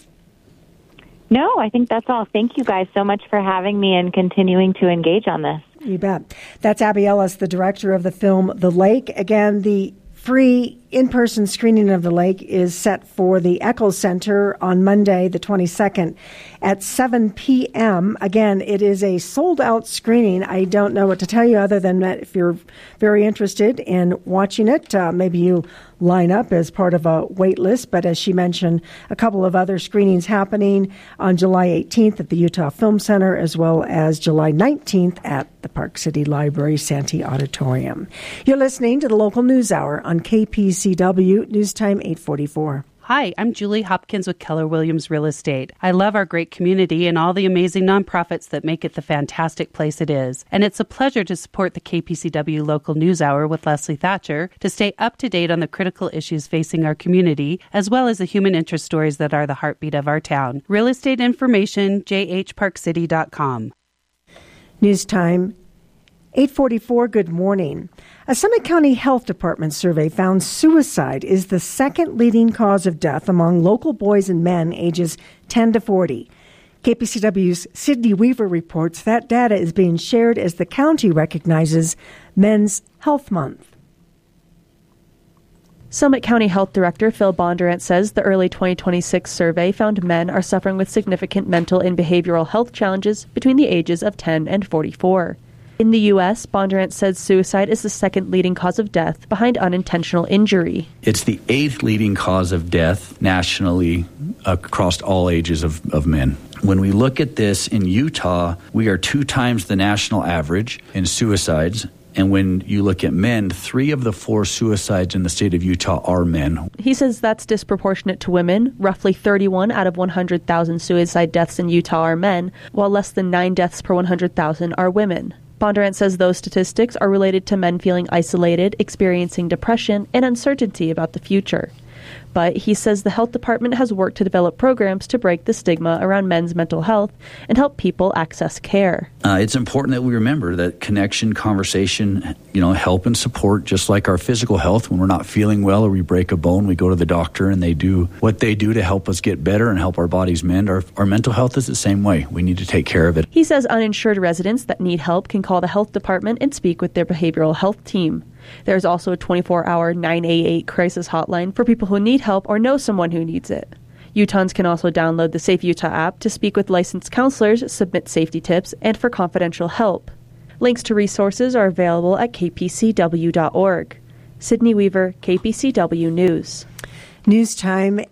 No, I think that's all. Thank you guys so much for having me and continuing to engage on this. You bet. That's Abby Ellis, the director of the film The Lake. Again, the free in-person screening of The Lake is set for the Eccles Center on Monday, the 22nd at 7 p.m. Again, it is a sold-out screening. I don't know what to tell you other than that if you're very interested in watching it, maybe you line up as part of a wait list. But as she mentioned, a couple of other screenings happening on July 18th at the Utah Film Center, as well as July 19th at the Park City Library Santee Auditorium. You're listening to the Local News Hour on KPCW, News Time 844. Hi, I'm Julie Hopkins with Keller Williams Real Estate. I love our great community and all the amazing nonprofits that make it the fantastic place it is. And it's a pleasure to support the KPCW Local News Hour with Leslie Thatcher to stay up to date on the critical issues facing our community, as well as the human interest stories that are the heartbeat of our town. Real estate information, jhparkcity.com. News Time 844, good morning. A Summit County Health Department survey found suicide is the second leading cause of death among local boys and men ages 10 to 40. KPCW's Sydney Weaver reports that data is being shared as the county recognizes Men's Health Month. Summit County Health Director Phil Bondurant says the early 2026 survey found men are suffering with significant mental and behavioral health challenges between the ages of 10 and 44. In the U.S., Bondurant says suicide is the second leading cause of death behind unintentional injury. It's the 8th leading cause of death nationally across all ages of men. When we look at this in Utah, we are 2 times the national average in suicides. And when you look at men, 3 of the 4 suicides in the state of Utah are men. He says that's disproportionate to women. Roughly 31 out of 100,000 suicide deaths in Utah are men, while less than 9 deaths per 100,000 are women. Bondurant says those statistics are related to men feeling isolated, experiencing depression, and uncertainty about the future. But he says the health department has worked to develop programs to break the stigma around men's mental health and help people access care. It's important that we remember that connection, conversation, help and support, just like our physical health. When we're not feeling well or we break a bone, we go to the doctor and they do what they do to help us get better and help our bodies mend. Our mental health is the same way. We need to take care of it. He says uninsured residents that need help can call the health department and speak with their behavioral health team. There's also a 24-hour 988 crisis hotline for people who need help or know someone who needs it. Utahns can also download the Safe Utah app to speak with licensed counselors, submit safety tips, and for confidential help. Links to resources are available at kpcw.org. Sydney Weaver, KPCW News. News time,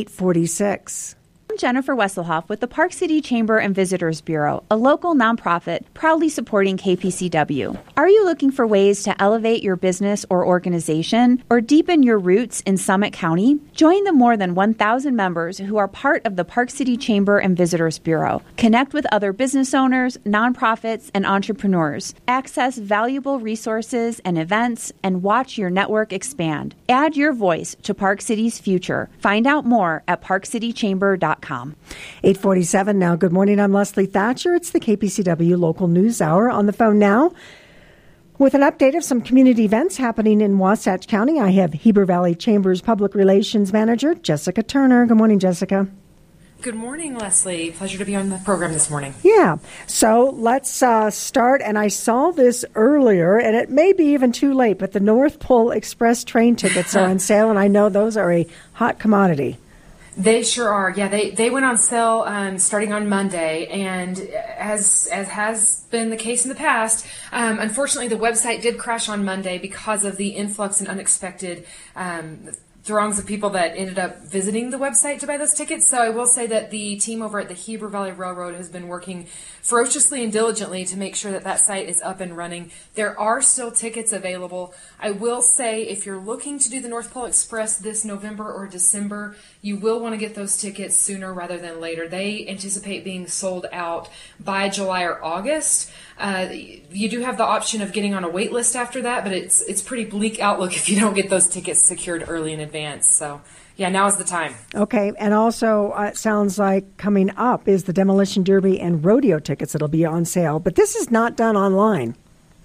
8:46. I'm Jennifer Wesselhoff with the Park City Chamber and Visitors Bureau, a local nonprofit proudly supporting KPCW. Are you looking for ways to elevate your business or organization or deepen your roots in Summit County? Join the more than 1,000 members who are part of the Park City Chamber and Visitors Bureau. Connect with other business owners, nonprofits, and entrepreneurs. Access valuable resources and events and watch your network expand. Add your voice to Park City's future. Find out more at parkcitychamber.com. 8:47 now. Good morning. I'm Leslie Thatcher. It's the KPCW Local News Hour. On the phone now with an update of some community events happening in Wasatch County, I have Heber Valley Chamber's Public Relations Manager, Jessica Turner. Good morning, Jessica. Good morning, Leslie. Pleasure to be on the program this morning. Yeah. So let's start. And I saw this earlier, and it may be even too late, but the North Pole Express train tickets are on sale, and I know those are a hot commodity. They sure are. Yeah, they went on sale starting on Monday, and as has been the case in the past, unfortunately the website did crash on Monday because of the influx and unexpected throngs of people that ended up visiting the website to buy those tickets. So I will say that the team over at the Heber Valley Railroad has been working ferociously and diligently to make sure that that site is up and running. There are still tickets available. I will say if you're looking to do the North Pole Express this November or December, you will want to get those tickets sooner rather than later. They anticipate being sold out by July or August. You do have the option of getting on a wait list after that, but it's pretty bleak outlook if you don't get those tickets secured early in advance. So, yeah, now is the time. Okay, and also it sounds like coming up is the Demolition Derby and Rodeo tickets that'll be on sale, but this is not done online.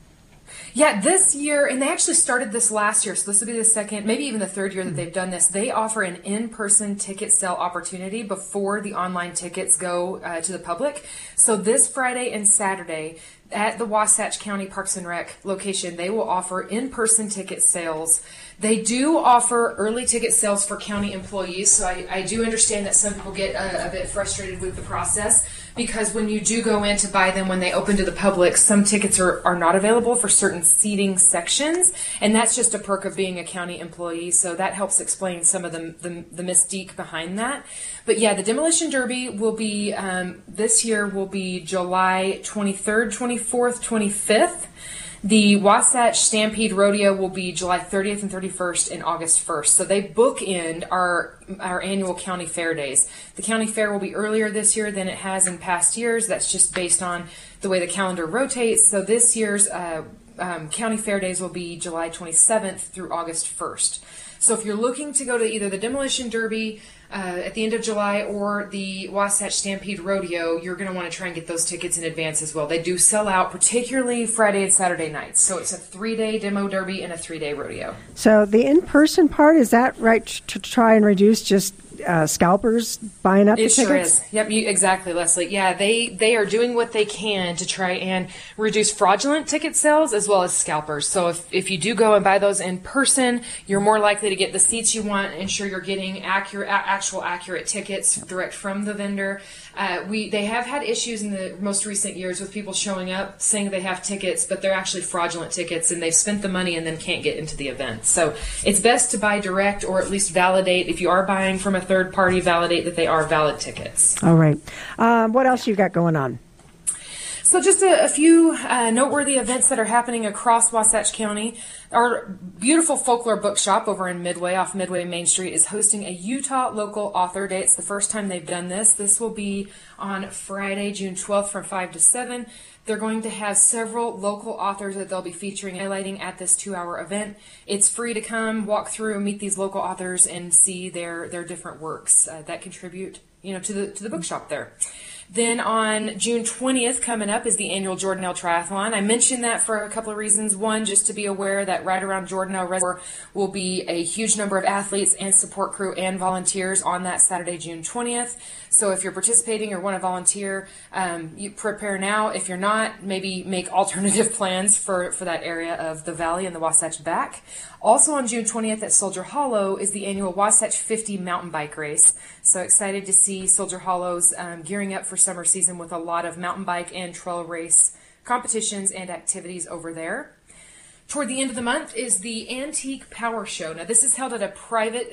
Yeah, this year, and they actually started this last year, so this will be the second, maybe even the third year that they've done this. They offer an in-person ticket sale opportunity before the online tickets go to the public. So this Friday and Saturday at the Wasatch County Parks and Rec location, they will offer in-person ticket sales. They do offer early ticket sales for county employees, so I do understand that some people get a bit frustrated with the process, because when you do go in to buy them when they open to the public, some tickets are not available for certain seating sections, and that's just a perk of being a county employee, so that helps explain some of the mystique behind that. But yeah, the Demolition Derby will be, this year will be July 23rd, 24th, 25th. The Wasatch Stampede Rodeo will be July 30th and 31st and August 1st. So they bookend our annual county fair days. The county fair will be earlier this year than it has in past years. That's just based on the way the calendar rotates. So this year's county fair days will be July 27th through August 1st. So if you're looking to go to either the Demolition Derby at the end of July or the Wasatch Stampede Rodeo, you're going to want to try and get those tickets in advance as well. They do sell out, particularly Friday and Saturday nights. So it's a 3-day demo derby and a 3-day rodeo. So the in-person part, is that right, to try and reduce just scalpers buying up the tickets? It sure is. Yep, exactly, Leslie. Yeah, they are doing what they can to try and reduce fraudulent ticket sales as well as scalpers. So if you do go and buy those in person, you're more likely to get the seats you want, ensure you're getting accurate tickets direct from the vendor. They have had issues in the most recent years with people showing up saying they have tickets, but they're actually fraudulent tickets, and they've spent the money and then can't get into the event. So it's best to buy direct, or at least validate, if you are buying from a third party, validate that they are valid tickets. All right. What else you got going on? So just a few noteworthy events that are happening across Wasatch County. Our beautiful Folklore Bookshop over in Midway, off Midway Main Street, is hosting a Utah Local Author Day. It's the first time they've done this. This will be on Friday, June 12th from 5 to 7. They're going to have several local authors that they'll be featuring, highlighting at this 2-hour event. It's free to come, walk through, meet these local authors, and see their different works that contribute, to the bookshop there. Then on June 20th, coming up, is the annual Jordanelle Triathlon. I mentioned that for a couple of reasons. One, just to be aware that right around Jordanelle Reservoir will be a huge number of athletes and support crew and volunteers on that Saturday, June 20th. So if you're participating or want to volunteer, you prepare now. If you're not, maybe make alternative plans for that area of the valley and the Wasatch Back. Also on June 20th at Soldier Hollow is the annual Wasatch 50 mountain bike race. So excited to see Soldier Hollows gearing up for summer season with a lot of mountain bike and trail race competitions and activities over there. Toward the end of the month is the Antique Power Show. Now, this is held at a private